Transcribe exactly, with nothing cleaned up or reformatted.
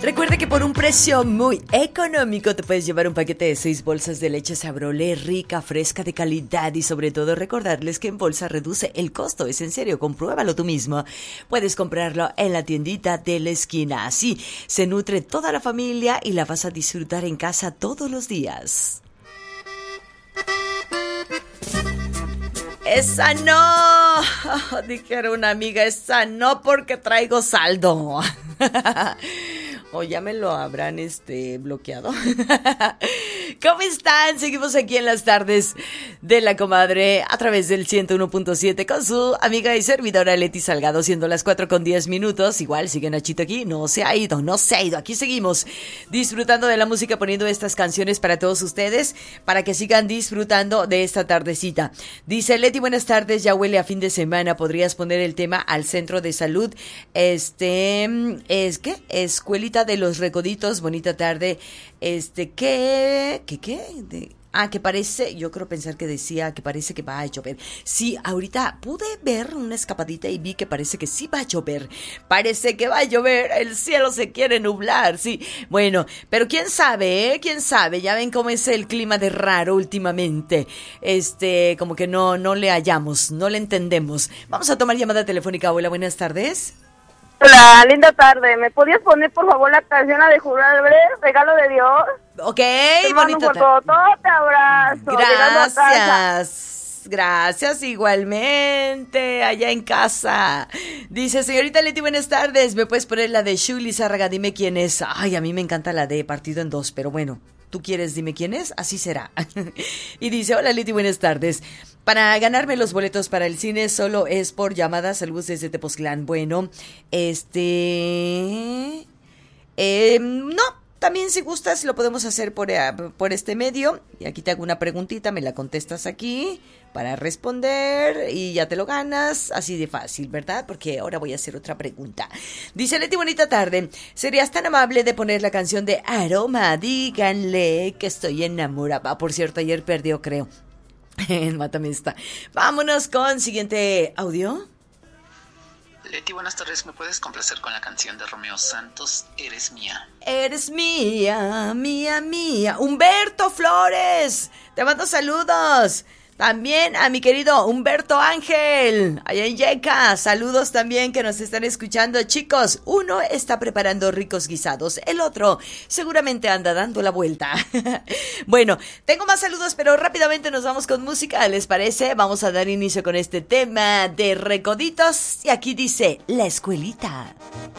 Recuerde que por un precio muy económico te puedes llevar un paquete de seis bolsas de leche Sabrolé, rica, fresca, de calidad y sobre todo recordarles que en bolsa reduce el costo. Es en serio, compruébalo tú mismo. Puedes comprarlo en la tiendita de la esquina. Así se nutre toda la familia y la vas a disfrutar en casa todos los días. Esa no, dijera una amiga, esa no porque traigo saldo. O ya me lo habrán este bloqueado. ¿Cómo están? Seguimos aquí en las tardes de la comadre a través del ciento uno punto siete con su amiga y servidora Leti Salgado, siendo las cuatro con diez minutos. Igual sigue Nachito aquí, no se ha ido, no se ha ido. Aquí seguimos disfrutando de la música, poniendo estas canciones para todos ustedes, para que sigan disfrutando de esta tardecita. Dice Leti, buenas tardes, ya huele a fin de semana. ¿Podrías poner el tema al centro de salud? Este, ¿es qué? Escuelita de los Recoditos, bonita tarde. Este, ¿qué? ¿Qué qué? De, ah, que parece, yo creo pensar que decía que parece que va a llover. Sí, ahorita pude ver una escapadita y vi que parece que sí va a llover. Parece que va a llover, el cielo se quiere nublar, sí. Bueno, pero quién sabe, ¿eh? ¿Quién sabe? Ya ven cómo es el clima de raro últimamente. Este, como que no, no le hallamos, no le entendemos. Vamos a tomar llamada telefónica. Hola, buenas tardes. Hola, linda tarde. ¿Me podías poner, por favor, la canción de Jurar Regalo de Dios? Ok, te bonito. Te mando un fuertotote abrazo. Gracias. Gracias, igualmente, allá en casa. Dice, señorita Leti, buenas tardes. ¿Me puedes poner la de Shuli Zárraga? Dime quién es. Ay, a mí me encanta la de Partido en Dos, pero bueno, tú quieres, dime quién es, así será. Y dice, hola Leti, buenas tardes. Para ganarme los boletos para el cine solo es por llamada. Saludos desde Tepoztlán. Bueno, este... Eh, no, también si gustas lo podemos hacer por, uh, por este medio. Y aquí te hago una preguntita, me la contestas aquí para responder y ya te lo ganas. Así de fácil, ¿verdad? Porque ahora voy a hacer otra pregunta. Dice Leti, bonita tarde. ¿Serías tan amable de poner la canción de Aroma? Díganle que estoy enamorada. Por cierto, ayer perdió, creo. Mátame esta. Vámonos con siguiente audio. Leti, buenas tardes. ¿Me puedes complacer con la canción de Romeo Santos, Eres Mía? Eres mía, mía, mía. Humberto Flores, te mando saludos. También a mi querido Humberto Ángel, allá en Yeca. Saludos también que nos están escuchando. Chicos, uno está preparando ricos guisados, el otro seguramente anda dando la vuelta. Bueno, tengo más saludos, pero rápidamente nos vamos con música, ¿les parece? Vamos a dar inicio con este tema de Recoditos. Y aquí dice, La Escuelita.